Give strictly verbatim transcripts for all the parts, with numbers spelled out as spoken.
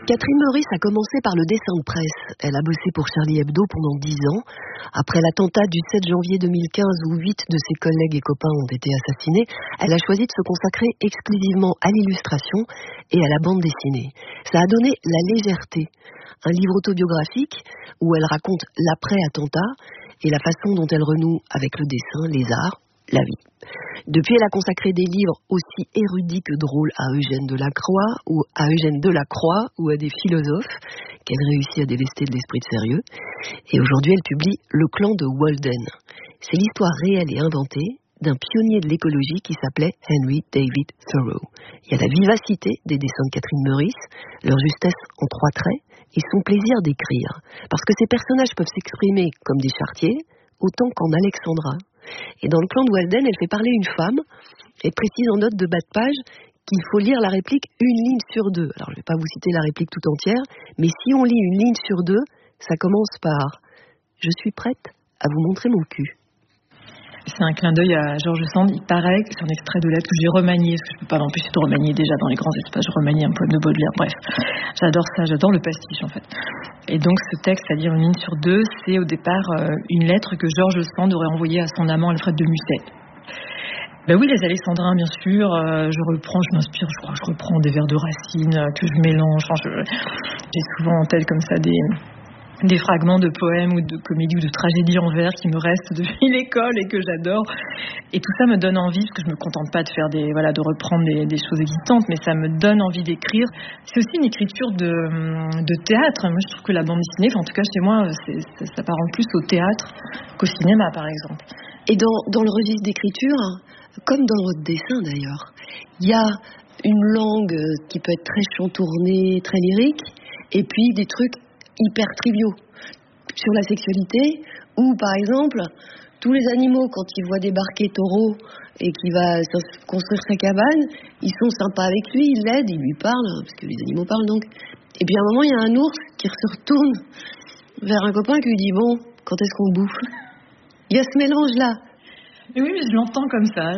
Catherine Meurice a commencé par le dessin de presse. Elle a bossé pour Charlie Hebdo pendant dix ans. Après l'attentat du sept janvier deux mille quinze où huit de ses collègues et copains ont été assassinés, elle a choisi de se consacrer exclusivement à l'illustration et à la bande dessinée. Ça a donné La Légèreté, un livre autobiographique où elle raconte l'après-attentat et la façon dont elle renoue avec le dessin, les arts, la vie. Depuis, elle a consacré des livres aussi érudits que drôles à Eugène Delacroix ou à Eugène Delacroix ou à des philosophes qu'elle réussit à délester de l'esprit de sérieux. Et aujourd'hui, elle publie Le clan de Walden. C'est l'histoire réelle et inventée d'un pionnier de l'écologie qui s'appelait Henry David Thoreau. Il y a la vivacité des dessins de Catherine Meurice, leur justesse en trois traits et son plaisir d'écrire. Parce que ces personnages peuvent s'exprimer comme des charretiers, autant qu'en Alexandra. Et dans Le clan de Walden, elle fait parler une femme et précise en note de bas de page qu'il faut lire la réplique une ligne sur deux. Alors je ne vais pas vous citer la réplique tout entière, mais si on lit une ligne sur deux, ça commence par « Je suis prête à vous montrer mon cul ». C'est un clin d'œil à George Sand. Il paraît que c'est un extrait de lettre que j'ai remanié, parce que je ne peux pas m'empêcher de remanier déjà dans les grands espaces. Je remanie un poème de Baudelaire. Bref, j'adore ça, j'adore le pastiche en fait. Et donc ce texte, à dire une ligne sur deux, c'est au départ euh, une lettre que George Sand aurait envoyée à son amant Alfred de Musset. Ben oui, les alexandrins, bien sûr. Euh, je reprends, je m'inspire, je crois, je reprends des vers de Racine euh, que je mélange. Enfin, je, j'ai souvent en tête comme ça des... des fragments de poèmes ou de comédies ou de tragédies en vers qui me restent depuis l'école et que j'adore. Et tout ça me donne envie, parce que je me contente pas de faire des, voilà, de reprendre des, des choses existantes, mais ça me donne envie d'écrire. C'est aussi une écriture de, de théâtre. Moi, je trouve que la bande dessinée, enfin, en tout cas chez moi, c'est, ça s'apparente plus au théâtre qu'au cinéma, par exemple. Et dans, dans le registre d'écriture, comme dans votre dessin d'ailleurs, il y a une langue qui peut être très chantournée, très lyrique, et puis des trucs hyper triviaux sur la sexualité, où par exemple tous les animaux, quand ils voient débarquer Taureau et qu'il va construire sa cabane, ils sont sympas avec lui, ils l'aident, ils lui parlent, parce que les animaux parlent donc. Et puis à un moment il y a un ours qui se retourne vers un copain qui lui dit bon, quand est-ce qu'on bouffe? Il y a ce mélange là. Mais oui, mais je l'entends comme ça.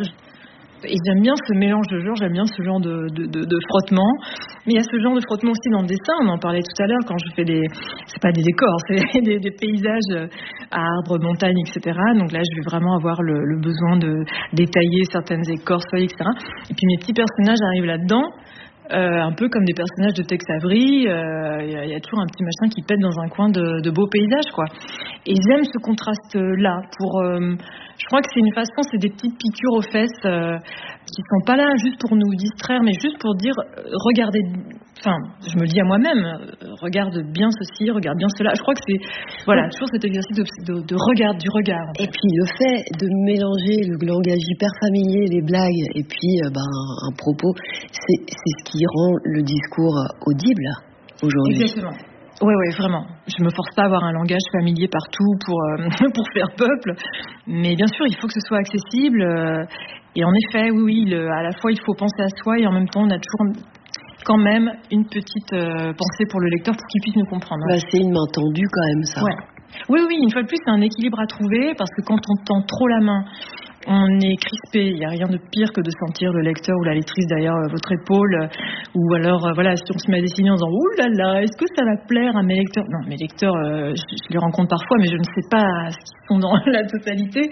Et j'aime bien ce mélange de genres, j'aime bien ce genre de, de, de, de frottement. Mais il y a ce genre de frottement aussi dans le dessin, on en parlait tout à l'heure, quand je fais des... C'est pas des décors, c'est des, des paysages, arbres, montagnes, et cetera. Donc là, je vais vraiment avoir le, le besoin de détailler certaines écorces, feuilles, et cetera. Et puis mes petits personnages arrivent là-dedans, euh, un peu comme des personnages de Tex Avery. Il euh, y, y a toujours un petit machin qui pète dans un coin de, de beaux paysages, quoi. Et j'aime ce contraste-là pour... Euh, je crois que c'est une façon, c'est des petites piqûres aux fesses euh, qui sont pas là juste pour nous distraire, mais juste pour dire, euh, regardez, enfin, je me le dis à moi-même, euh, regarde bien ceci, regarde bien cela. Je crois que c'est, voilà, toujours cet exercice de, de, de regard, du regard. En fait. Et puis le fait de mélanger le langage hyper familier, les blagues, et puis euh, ben, un propos, c'est, c'est ce qui rend le discours audible aujourd'hui. Exactement. Oui, oui, vraiment. Je me force pas à avoir un langage familier partout pour, euh, pour faire peuple. Mais bien sûr, il faut que ce soit accessible. Euh, et en effet, oui, oui, le, à la fois, il faut penser à soi et en même temps, on a toujours quand même une petite euh, pensée pour le lecteur pour qu'il puisse nous comprendre. Bah, c'est une main tendue quand même, ça. Ouais. Oui, oui, une fois de plus, c'est un équilibre à trouver parce que quand on tend trop la main, on est crispé. Il n'y a rien de pire que de sentir le lecteur ou la lectrice derrière votre épaule. Ou alors, euh, voilà, si on se met à dessiner en disant « Ouh là là, est-ce que ça va plaire à mes lecteurs ?» Non, mes lecteurs, euh, je, je les rencontre parfois, mais je ne sais pas ce qu'ils sont dans la totalité.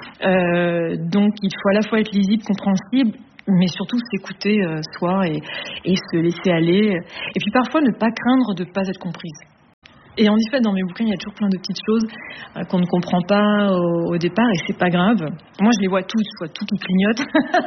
Euh, donc, il faut à la fois être lisible, compréhensible, mais surtout s'écouter euh, soi et, et se laisser aller. Et puis parfois, ne pas craindre de ne pas être comprise. Et en effet, dans mes bouquins, il y a toujours plein de petites choses euh, qu'on ne comprend pas au, au départ, et c'est pas grave. Moi, je les vois toutes, je vois tout qui clignote.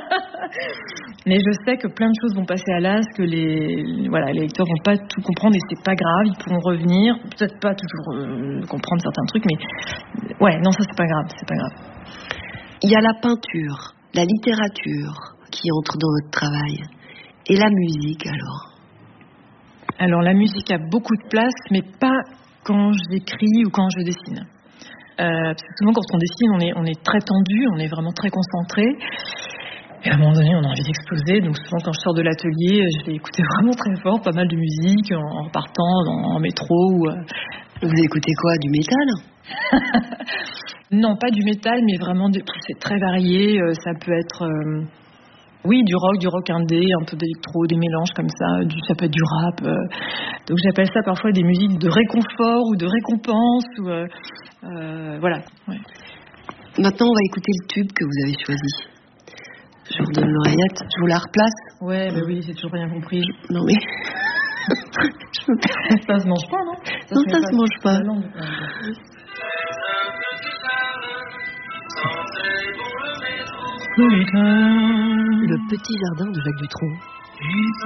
Mais je sais que plein de choses vont passer à l'as, que les, voilà, les lecteurs vont pas tout comprendre, et c'est pas grave. Ils pourront revenir, peut-être pas toujours euh, comprendre certains trucs, mais ouais, non, ça c'est pas grave, c'est pas grave. Il y a la peinture, la littérature qui entre dans votre travail, et la musique alors. Alors la musique a beaucoup de place, mais pas quand j'écris ou quand je dessine. Euh, parce que souvent quand on dessine, on est, on est très tendu, on est vraiment très concentré. Et à un moment donné, on a envie d'exploser. Donc souvent quand je sors de l'atelier, je vais écouter vraiment très fort, pas mal de musique, en, en repartant dans, en métro. Ou, euh... Vous écoutez quoi, du métal? Non, pas du métal, mais vraiment, de, c'est très varié. Ça peut être... Euh... Oui, du rock, du rock indé, un peu d'électro, des mélanges comme ça, du, ça peut être du rap. Euh, donc j'appelle ça parfois des musiques de réconfort ou de récompense. Ou, euh, euh, voilà. Ouais. Maintenant, on va écouter le tube que vous avez choisi. Je vous redonne l'oreillette. Je vous la replace. Ouais, bah oui, j'ai toujours rien compris. Non mais... je peux pas. Ça se mange pas, non? Ça non, ça se mange pas. Langue, Le petit jardin de Jacques Dutronc.